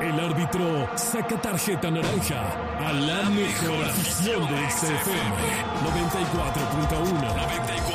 El árbitro saca tarjeta naranja a la mejor afición de XFM 94.1.